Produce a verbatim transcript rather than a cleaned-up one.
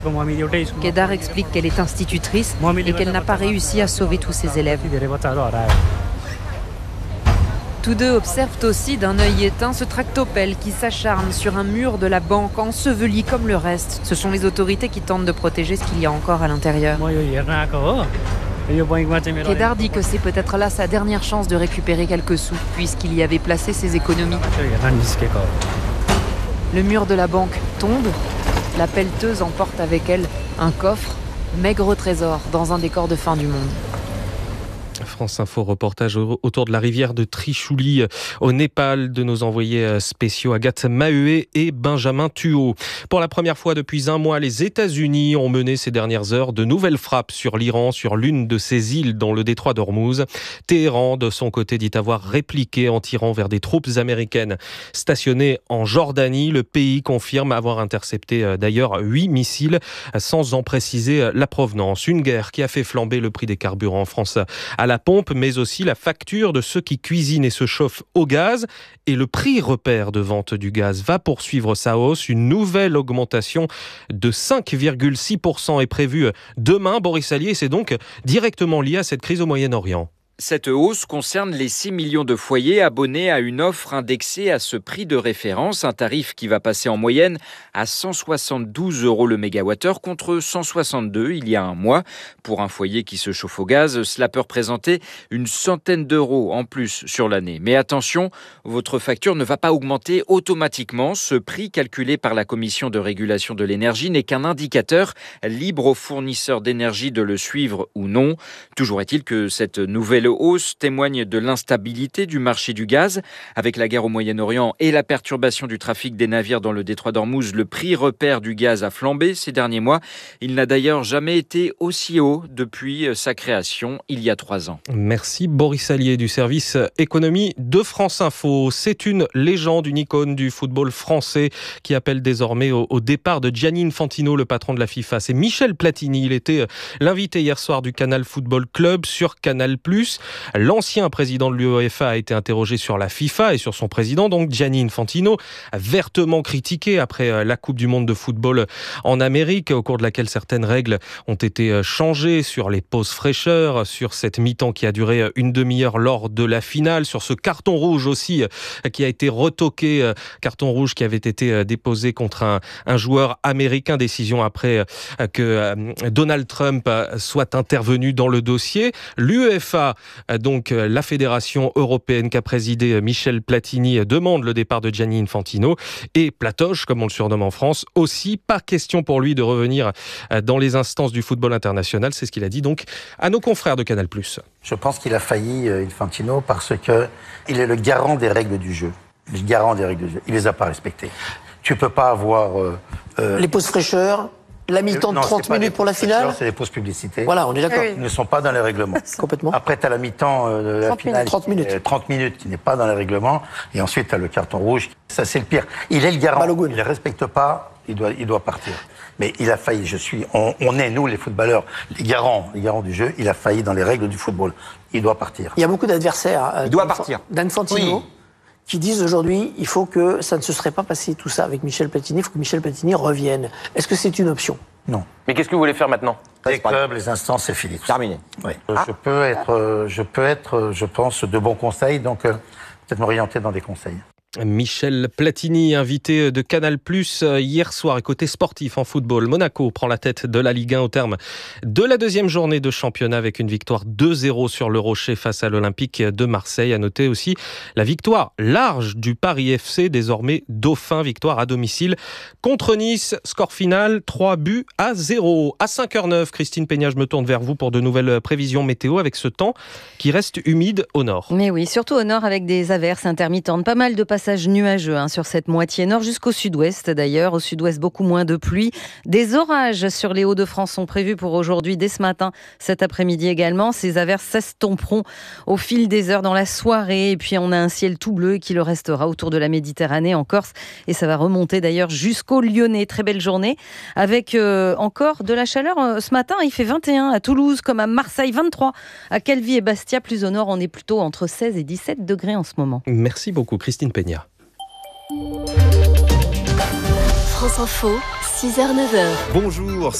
Kedar explique qu'elle est institutrice et qu'elle n'a pas réussi à sauver tous ses élèves. Tous deux observent aussi d'un œil éteint ce tractopelle qui s'acharne sur un mur de la banque, enseveli comme le reste. Ce sont les autorités qui tentent de protéger ce qu'il y a encore à l'intérieur. Kedar dit que c'est peut-être là sa dernière chance de récupérer quelques sous, puisqu'il y avait placé ses économies. Le mur de la banque tombe, la pelleteuse emporte avec elle un coffre, maigre trésor dans un décor de fin du monde. France Info, reportage autour de la rivière de Trishuli au Népal de nos envoyés spéciaux Agathe Maheué et Benjamin Thuot. Pour la première fois depuis un mois, les États-Unis ont mené ces dernières heures de nouvelles frappes sur l'Iran, sur l'une de ses îles dans le détroit d'Ormuz. Téhéran, de son côté, dit avoir répliqué en tirant vers des troupes américaines stationnées en Jordanie. Le pays confirme avoir intercepté d'ailleurs huit missiles sans en préciser la provenance. Une guerre qui a fait flamber le prix des carburants en France à la pompe, mais aussi la facture de ceux qui cuisinent et se chauffent au gaz. Et le prix repère de vente du gaz va poursuivre sa hausse. Une nouvelle augmentation de cinq virgule six pour cent est prévue demain. Boris Allier, c'est donc directement lié à cette crise au Moyen-Orient. Cette hausse concerne les six millions de foyers abonnés à une offre indexée à ce prix de référence, un tarif qui va passer en moyenne à cent soixante-douze euros le mégawattheure contre cent soixante-deux il y a un mois. Pour un foyer qui se chauffe au gaz, cela peut représenter une centaine d'euros en plus sur l'année. Mais attention, votre facture ne va pas augmenter automatiquement. Ce prix calculé par la Commission de régulation de l'énergie n'est qu'un indicateur libre aux fournisseurs d'énergie de le suivre ou non. Toujours est-il que cette nouvelle hausse témoigne de l'instabilité du marché du gaz. Avec la guerre au Moyen-Orient et la perturbation du trafic des navires dans le détroit d'Ormuz, le prix repère du gaz a flambé ces derniers mois. Il n'a d'ailleurs jamais été aussi haut depuis sa création il y a trois ans. Merci Boris Allier du service économie de France Info. C'est une légende, une icône du football français qui appelle désormais au, au départ de Gianni Infantino, le patron de la FIFA. C'est Michel Platini. Il était l'invité hier soir du Canal Football Club sur Canal plus. L'ancien président de l'UEFA a été interrogé sur la FIFA et sur son président, donc Gianni Infantino, vertement critiqué après la Coupe du Monde de football en Amérique, au cours de laquelle certaines règles ont été changées sur les pauses fraîcheurs, sur cette mi-temps qui a duré une demi-heure lors de la finale, sur ce carton rouge aussi qui a été retoqué, carton rouge qui avait été déposé contre un, un joueur américain, décision après que Donald Trump soit intervenu dans le dossier. L'UEFA, donc la fédération européenne qu'a présidé Michel Platini, demande le départ de Gianni Infantino. Et Platoche, comme on le surnomme en France, aussi, pas question pour lui de revenir dans les instances du football international. C'est ce qu'il a dit donc à nos confrères de Canal plus. Je pense qu'il a failli, Infantino, parce qu'il est le garant des règles du jeu. Le garant des règles du jeu. Il les a pas respectées. Tu peux pas avoir... Euh, euh, les pauses fraîcheurs, la mi-temps de non, trente minutes pour la finale. C'est les pauses publicités. Voilà, on est d'accord. Ils ne sont pas dans les règlements. Complètement. Après, tu as la mi-temps euh, de la finale. trente minutes. trente minutes qui n'est pas dans les règlements. Et ensuite, tu as le carton rouge. Ça, c'est le pire. Il est le garant. Balogun. Il ne les respecte pas. Il doit, il doit partir. Mais il a failli. Je suis, on, on est, nous, les footballeurs, les garants, les garants du jeu. Il a failli dans les règles du football. Il doit partir. Il y a beaucoup d'adversaires. Euh, il doit partir. D'Infantino. Oui. Qui disent aujourd'hui, il faut que ça ne se serait pas passé tout ça avec Michel Platini, il faut que Michel Platini revienne. Est-ce que c'est une option? Non. Mais qu'est-ce que vous voulez faire maintenant? Les clubs, les instances, c'est fini. Terminé. Oui. Ah. Je peux être, je peux être, je pense, de bons conseils, donc euh, peut-être m'orienter dans des conseils. Michel Platini, invité de Canal plus hier soir. Et côté sportif en football, Monaco prend la tête de la Ligue un au terme de la deuxième journée de championnat avec une victoire deux zéro sur le Rocher face à l'Olympique de Marseille. À noter aussi la victoire large du Paris F C, désormais dauphin, victoire à domicile contre Nice. Score final trois buts à zéro. À cinq heures neuf, Christine Peña, je me tourne vers vous pour de nouvelles prévisions météo avec ce temps qui reste humide au nord. Mais oui, surtout au nord avec des averses intermittentes. Pas mal de passages nuageux hein, sur cette moitié nord jusqu'au sud-ouest d'ailleurs. Au sud-ouest, beaucoup moins de pluie. Des orages sur les Hauts-de-France sont prévus pour aujourd'hui, dès ce matin, cet après-midi également. Ces averses s'estomperont au fil des heures dans la soirée. Et puis on a un ciel tout bleu qui le restera autour de la Méditerranée en Corse. Et ça va remonter d'ailleurs jusqu'au Lyonnais. Très belle journée avec euh, encore de la chaleur. Euh, ce matin, il fait vingt et un à Toulouse comme à Marseille, vingt-trois à Calvi et Bastia. Plus au nord, on est plutôt entre seize et dix-sept degrés en ce moment. Merci beaucoup Christine Peña. France Info, six heures neuf heures. Bonjour.